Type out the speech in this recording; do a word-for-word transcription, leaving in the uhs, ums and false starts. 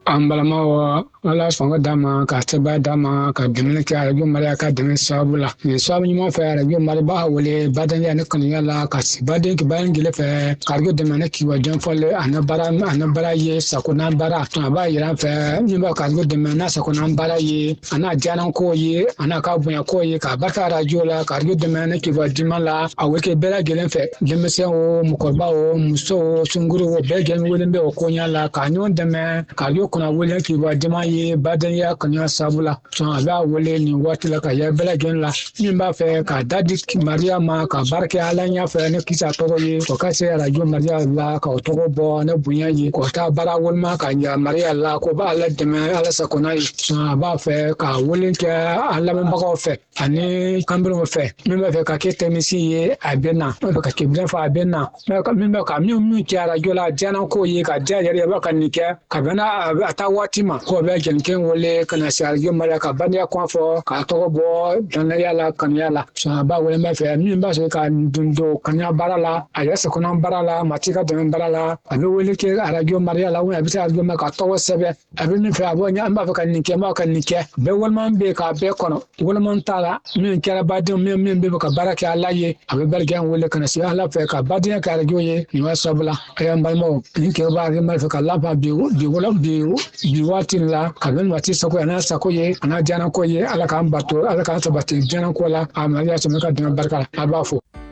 ambalama wala songa dama ka taba dama ka demne ka radio maria ka demne sabula ni sabu nyimo fa radio maria ba wole badan ya ne kan yala ka si badan ki bayan gile fa kargo demne ki wajen folle anabara anabara ye sakuna bara to ba yiran fa ni ba kargo demne na sakuna bara ye ana janan ko ye ana ka bunya ko ye ka barka radio la kargo demne ki wajen mala aweke bela gele fa demne se o mukorba o muso sunguru o be gele wole be o konya la ka nyon demne kargo kuna wole ki wajen ma ye badan ya kanya sabula so aba wole ni watila ka ya bela gen la ni ba fe ka dadi maria ma ka barke alanya fe ne kisa togo ye ko ka se radio maria la ka togo bo ne bunya ye ko ta bara wol ma ka ya maria la ko ba ala de me ala sa ko nai so aba fe ka wole ke ala me ba ko fe ani kambro fe mi ba fe ka ke temisi ye abena ba ka ke bra fa abena ka mi ba ka mi mi ke radio la jana ko ye ka ja ya ba ka ni ke ka bana ata watima ko be ken ken wole kana sarjo mara ka banya ko fo ka to bo dan yala kan yala so ba wole ma fe mi ba so ka dundo kanya barala ayasa ko nan barala matika dan barala abi wole ke arajo maria la wona bi sarjo ma ka to sebe abi mi fe abonya amba fa kan nike ma kan nike be wol man be ka be kono wol man tala mi kera badin mi mi be ka baraka alaye abi bergen wole kana si ala fe ka badin ka arajo ye ni wasabla ayam balmo ni ke ba ga ma fe ka la ba bi bi wala bi bi watin la kabin wati sako yana sako ye ana jana ko ye ala kan bato ala kan sabati jana ko la amariya so ka dina barka abafo